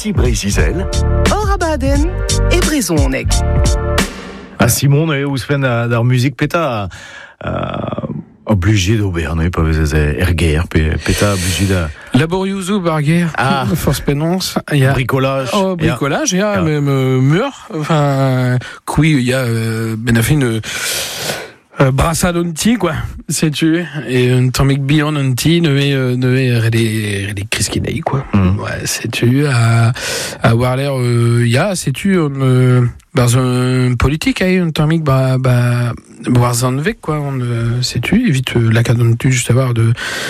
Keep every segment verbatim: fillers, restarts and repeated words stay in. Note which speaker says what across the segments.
Speaker 1: Ici Brézizel.
Speaker 2: Orabaden et Brezoneg.
Speaker 3: À Simon, et Ousfen, dans musique, péta, obligé d'Auberne, pas erguer, péta, obligé de.
Speaker 4: Laborioso, barguer, ah. Force pénance, il y a.
Speaker 3: Bricolage.
Speaker 4: Oh, bricolage, il y a, yeah. même, euh, mur, enfin, oui, il y a, euh, ben, a fait une, Euh, brassade onti quoi, sais-tu, et un tomic bion onti ne est ne est des des crisquinei quoi. Mm. Ouais, sais-tu à à avoir l'air il y a sais-tu on euh, dans un politique hein, un tomic bah bah voir un vec quoi, on euh, sais-tu évite euh, la cadontu juste avoir de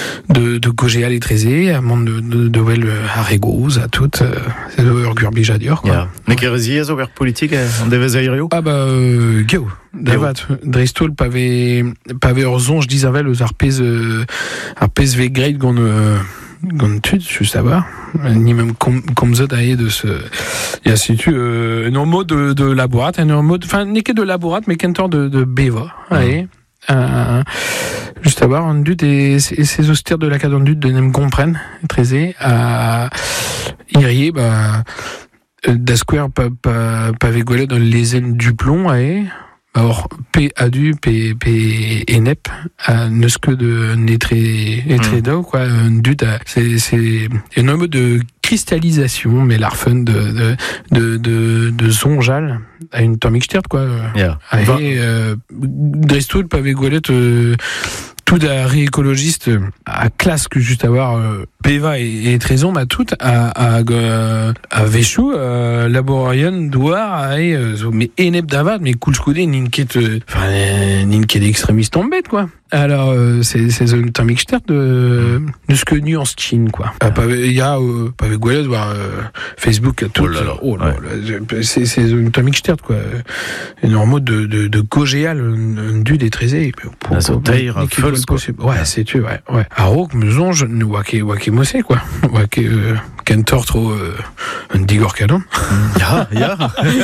Speaker 4: de de Gogéal et Trézé à monde de de de well à Régose à toutes euh, c'est de Urgurbija dur quoi.
Speaker 3: Yeah. Mais que résies au politique on devait aério.
Speaker 4: Ah bah euh, Gao Davat, Dristol pavé pavé orzon, je disais le arpez euh, arpez v grade gon euh, gon tud, je sais pas, ni même comme comme ça d'ailleurs de ce, il y a si tu euh, un mot de de labourate, un mot, enfin n'est que de labourate mais qu'un temps de de béva, allez. Euh, juste à voir, on dut et ces austères de la cadendute de nem comprennent, très à Irier, bah d'asquare pas pas pavé golé dans les ailes du plomb, allez. Alors, P adu, P, P, enep, ne ce que de netredo, quoi, un dut, c'est, c'est un nombre de cristallisation, mais l'arfen de, de, de, de, de zonjal, à une tomixtert, quoi.
Speaker 3: Yeah.
Speaker 4: Et, euh, Drestoul, pavé golette, euh, tout à réécologiste à classe que juste avoir euh, Peva et, et Trézon m'a tout à à à, à Véchou euh, Laborian Douar et euh, mais enep d'avad mais cool scoudé ninket enfin ninket extrémiste en bête quoi. Alors euh, c'est c'est un tamic stert de de ce que nuance chin quoi. Il y a euh, pas avec Goulet voir euh, Facebook à tout.
Speaker 3: Oh là là,
Speaker 4: oh là, ouais. là c'est c'est un tamic stert quoi. Et normalement de de de Gogéal un du des Trézé
Speaker 3: pour
Speaker 4: possible. Ouais, c'est tu ouais ouais. Aro me zonge nous wake wake mossé quoi. Wake Kentor trop un digor cadon.
Speaker 3: Ya ya.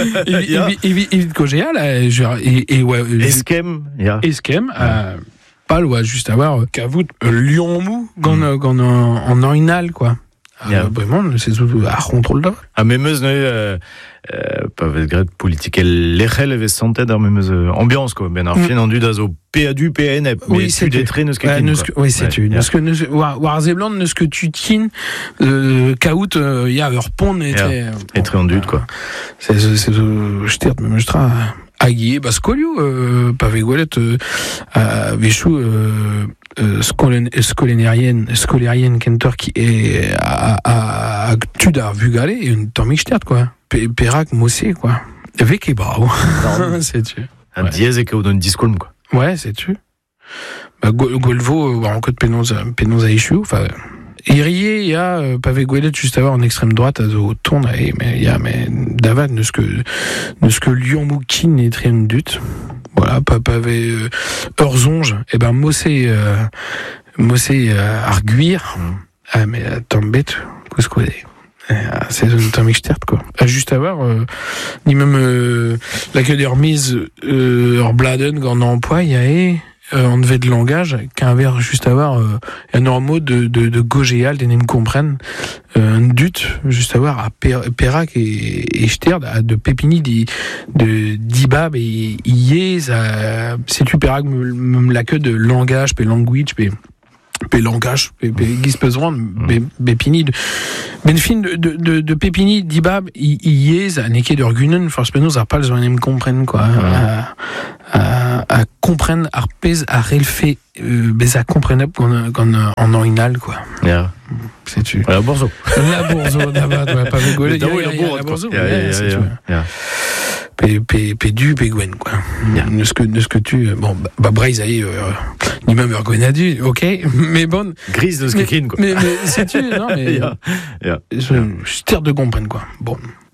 Speaker 4: Il il il Gogéal genre et et ouais
Speaker 3: eskem ya.
Speaker 4: Eskem pas ouais juste avoir qu'avout lion mou quand quand en original quoi.
Speaker 3: Yeah.
Speaker 4: Euh, vraiment, c'est tout à contrôle là.
Speaker 3: Ah, mais meuse, euh, euh, pas de politique, l'échelle avait santé dans meuse ambiance, quoi. Ben, enfin, on dit d'azo P A D U, P N F, mais tu détrais, ne ce que tu
Speaker 4: oui, c'est tu. Ne ce que, Warzebland, ne ce que tu tiens, euh, caout, il y a leur pont, et très,
Speaker 3: et très enduit, quoi.
Speaker 4: C'est, c'est, je t'ai dit, mais je tra, Aguier, Bascolio, euh, Pavégolette, euh, à Véchou, euh, Euh, scolérienne scolérienne Kentor qui est à à à Tudar Vugale et une Tormixtert quoi Pérac Mossé quoi avec et bravo c'est tu
Speaker 3: un dièse et qu'on donne discolm quoi
Speaker 4: ouais c'est tu bah Golvo en code pénose pénose à issue enfin Irier, il y a euh, pavé Gouelet juste avant en extrême droite à zo tourne mais il y a mais David ne ce que ne ce que Lyon Moukin et Trian Dut. Voilà, papa avait euh, Eurzonge, et ben Mossé euh, Mossé euh, Arguire. Mm. Ah mais tant bête, qu'est-ce qu'on est. C'est un temps mixtert quoi. À juste avoir euh, ni même euh, la queue des remises euh, Bladen quand on emploi, il y a Euh, on devait de langage qu'un verre juste avoir euh, un mot de de de Gogéal des nem comprennent euh, un dut juste avoir à Pérac et et Sterd de Pépini di de Dibab et Iez à c'est tu Pérac même la queue de langage pe language pe pe langage pe pe gispezron Pépini de Benfin de de de, de Pépini Dibab Iez à neke de Argunen force penos a pas les nem comprennent quoi. À, à, à comprendre à repèse à relfait euh, mais à comprendre qu'on qu'on en original quoi.
Speaker 3: Yeah.
Speaker 4: C'est tu.
Speaker 3: La bourzo.
Speaker 4: La bourzo d'abord ouais, pas rigoler.
Speaker 3: La bourzo.
Speaker 4: P P P du P Gwen quoi. Yeah. Ne ce que ne ce que tu bon bah Braise aille euh, ni même Gwenadu, OK, mais bon
Speaker 3: grise de ce
Speaker 4: mais,
Speaker 3: quoi.
Speaker 4: Mais mais c'est tu non mais
Speaker 3: yeah. Yeah.
Speaker 4: je je tire de comprendre quoi. Bon.